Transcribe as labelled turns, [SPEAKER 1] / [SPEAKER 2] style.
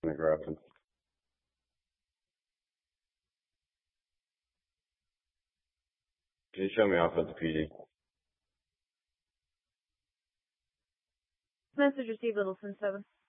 [SPEAKER 1] McGrath. Can you show me offensive PD?
[SPEAKER 2] Message received, Littleton 7.